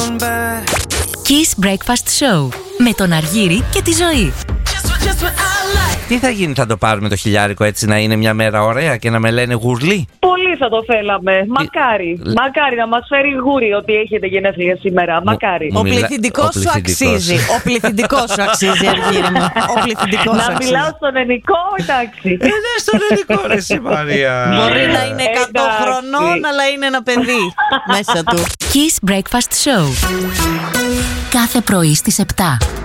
Kiss Breakfast Show με τον Αργύρη και τη Ζωή. Τι θα γίνει, θα το πάρουμε το χιλιάρικο έτσι να είναι μια μέρα ωραία και να με λένε γουρλί? Πολύ θα το θέλαμε. Μακάρι. Μακάρι να μας φέρει γούρι ότι έχετε γενέθλια σήμερα. Μακάρι. Ο πληθυντικός σου αξίζει. Ο πληθυντικός σου αξίζει, Αργύρη μου. Ο πληθυντικός σου Να αξίζει. μιλάω στον ελληνικό, εντάξει. Είναι στον ελληνικό, ρε εσύ Μαρία. Μπορεί να είναι 100 χρονών, αλλά είναι ένα παιδί μέσα του. Kiss Breakfast Show. Κάθε πρωί στις 7.